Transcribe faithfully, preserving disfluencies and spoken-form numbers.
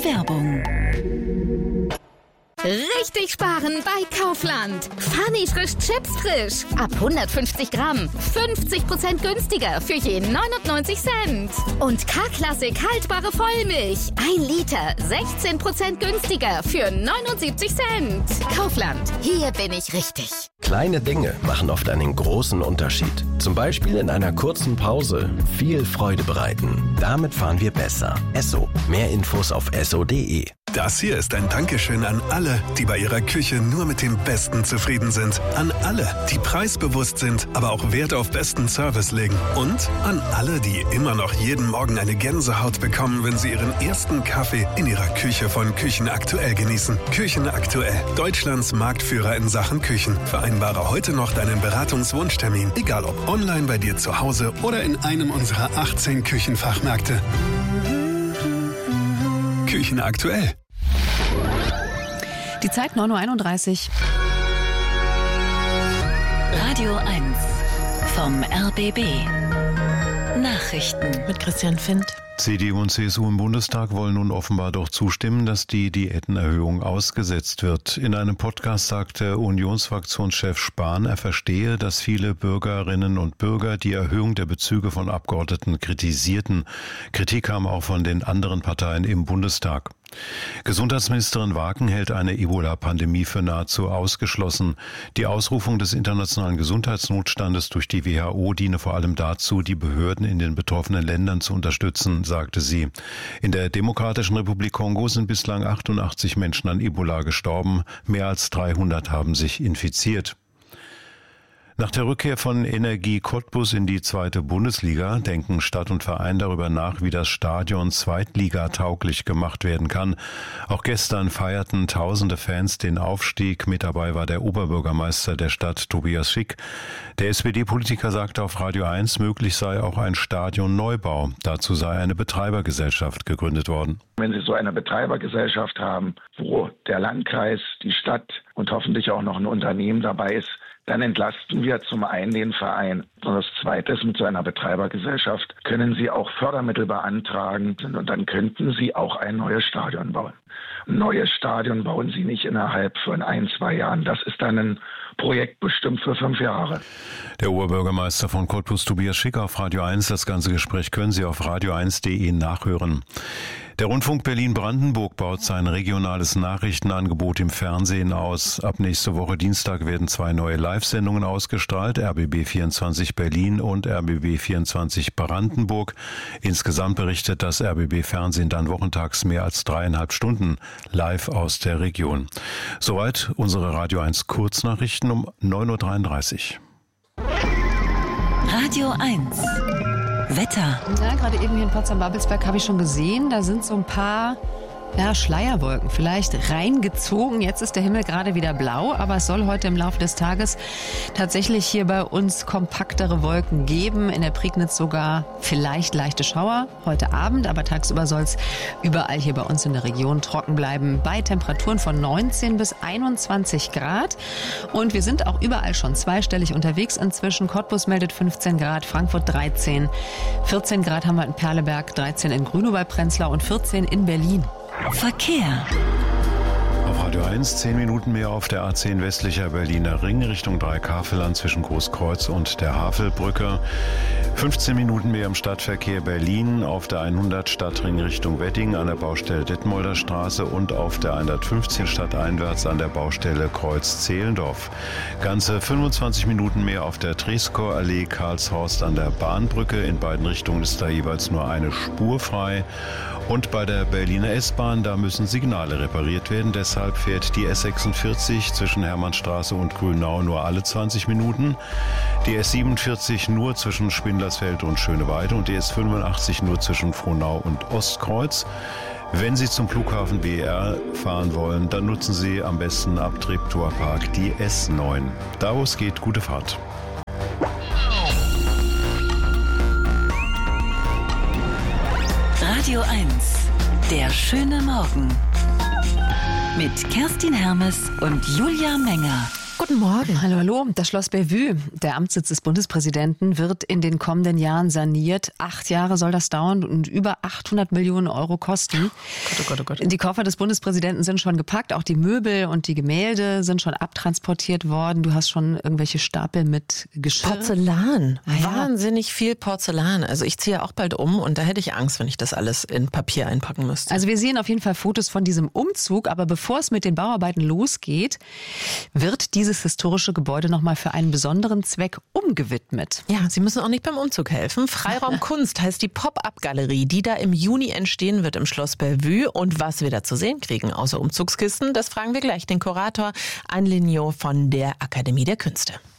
Werbung. Richtig sparen bei Kaufland. Funny frisch Chips frisch. Ab hundertfünfzig Gramm. fünfzig Prozent günstiger für je neunundneunzig Cent. Und K-Klassik haltbare Vollmilch. ein Liter. sechzehn Prozent günstiger für neunundsiebzig Cent. Kaufland. Hier bin ich richtig. Kleine Dinge machen oft einen großen Unterschied. Zum Beispiel in einer kurzen Pause viel Freude bereiten. Damit fahren wir besser. Esso. Mehr Infos auf esso punkt de. Das hier ist ein Dankeschön an alle, die bei ihrer Küche nur mit dem Besten zufrieden sind. An alle, die preisbewusst sind, aber auch Wert auf besten Service legen. Und an alle, die immer noch jeden Morgen eine Gänsehaut bekommen, wenn sie ihren ersten Kaffee in ihrer Küche von Küchen Aktuell genießen. Küchen Aktuell, Deutschlands Marktführer in Sachen Küchen. Vereinbare heute noch deinen Beratungswunschtermin, egal ob online bei dir zu Hause oder in einem unserer achtzehn Küchenfachmärkte. Küchen Aktuell. Die Zeit neun Uhr einunddreißig. Radio eins vom R B B. Nachrichten Mit Christian Findt. C D U und C S U im Bundestag wollen nun offenbar doch zustimmen, dass die Diätenerhöhung ausgesetzt wird. In einem Podcast sagte Unionsfraktionschef Spahn, er verstehe, dass viele Bürgerinnen und Bürger die Erhöhung der Bezüge von Abgeordneten kritisierten. Kritik kam auch von den anderen Parteien im Bundestag. Gesundheitsministerin Waken hält eine Ebola-Pandemie für nahezu ausgeschlossen. Die Ausrufung des internationalen Gesundheitsnotstandes durch die W H O diene vor allem dazu, die Behörden in den betroffenen Ländern zu unterstützen, sagte sie. In der Demokratischen Republik Kongo sind bislang achtundachtzig Menschen an Ebola gestorben. Mehr als dreihundert haben sich infiziert. Nach der Rückkehr von Energie Cottbus in die zweite Bundesliga denken Stadt und Verein darüber nach, wie das Stadion zweitligatauglich gemacht werden kann. Auch gestern feierten tausende Fans den Aufstieg. Mit dabei war der Oberbürgermeister der Stadt, Tobias Schick. Der S P D-Politiker sagte auf Radio eins, möglich sei auch ein Stadionneubau. Dazu sei eine Betreibergesellschaft gegründet worden. Wenn Sie so eine Betreibergesellschaft haben, wo der Landkreis, die Stadt und hoffentlich auch noch ein Unternehmen dabei ist, dann entlasten wir zum einen den Verein. Und das Zweite ist, mit so einer Betreibergesellschaft können Sie auch Fördermittel beantragen und dann könnten Sie auch ein neues Stadion bauen. Ein neues Stadion bauen Sie nicht innerhalb von ein, zwei Jahren. Das ist dann ein Projekt bestimmt für fünf Jahre. Der Oberbürgermeister von Cottbus, Tobias Schick, auf Radio eins. Das ganze Gespräch können Sie auf radio eins punkt de nachhören. Der Rundfunk Berlin-Brandenburg baut sein regionales Nachrichtenangebot im Fernsehen aus. Ab nächste Woche Dienstag werden zwei neue Live-Sendungen ausgestrahlt, R B B vierundzwanzig Berlin und R B B vierundzwanzig Brandenburg. Insgesamt berichtet das R B B Fernsehen dann wochentags mehr als dreieinhalb Stunden live aus der Region. Soweit unsere Radio eins Kurznachrichten um neun Uhr dreiunddreißig. Radio eins Wetter. Ja, gerade eben hier in Potsdam-Babelsberg habe ich schon gesehen, da sind so ein paar ja, Schleierwolken vielleicht reingezogen. Jetzt ist der Himmel gerade wieder blau, aber es soll heute im Laufe des Tages tatsächlich hier bei uns kompaktere Wolken geben. In der Prignitz sogar vielleicht leichte Schauer heute Abend, aber tagsüber soll es überall hier bei uns in der Region trocken bleiben. Bei Temperaturen von neunzehn bis einundzwanzig Grad. Und wir sind auch überall schon zweistellig unterwegs inzwischen. Cottbus meldet fünfzehn Grad, Frankfurt dreizehn, vierzehn Grad haben wir in Perleberg, dreizehn in Grünewald-Prenzlau und vierzehn in Berlin. Verkehr. Auf Radio eins, zehn Minuten mehr auf der A zehn westlicher Berliner Ring Richtung Dreikasseland zwischen Großkreuz und der Havelbrücke. fünfzehn Minuten mehr im Stadtverkehr Berlin auf der hundert Stadtring Richtung Wedding an der Baustelle Detmolder Straße und auf der hundertfünfzehn stadteinwärts an der Baustelle Kreuz-Zehlendorf. Ganze fünfundzwanzig Minuten mehr auf der Treskor Allee Karlshorst an der Bahnbrücke. In beiden Richtungen ist da jeweils nur eine Spur frei. Und bei der Berliner S-Bahn, da müssen Signale repariert werden. Deshalb fährt die S sechsundvierzig zwischen Hermannstraße und Grünau nur alle zwanzig Minuten. Die S siebenundvierzig nur zwischen Spindlersfeld und Schöneweide und die S fünfundachtzig nur zwischen Frohnau und Ostkreuz. Wenn Sie zum Flughafen B E R fahren wollen, dann nutzen Sie am besten ab Treptower Park die S neun. Da wo es geht, gute Fahrt. Radio eins, der schöne Morgen. Mit Kerstin Hermes und Julia Menger. Guten Morgen. Hallo, hallo. Das Schloss Bellevue, der Amtssitz des Bundespräsidenten, wird in den kommenden Jahren saniert. Acht Jahre soll das dauern und über achthundert Millionen Euro kosten. Gott, oh Gott, oh Gott. Die Koffer des Bundespräsidenten sind schon gepackt. Auch die Möbel und die Gemälde sind schon abtransportiert worden. Du hast schon irgendwelche Stapel mit Geschirr. Porzellan. Ah, ja. Wahnsinnig viel Porzellan. Also ich ziehe auch bald um und da hätte ich Angst, wenn ich das alles in Papier einpacken müsste. Also wir sehen auf jeden Fall Fotos von diesem Umzug. Aber bevor es mit den Bauarbeiten losgeht, wird dieses historische Gebäude nochmal für einen besonderen Zweck umgewidmet. Ja, Sie müssen auch nicht beim Umzug helfen. Freiraum Kunst heißt die Pop-up-Galerie, die da im Juni entstehen wird im Schloss Bellevue. Und was wir da zu sehen kriegen, außer Umzugskisten, das fragen wir gleich den Kurator Anne Lignot von der Akademie der Künste.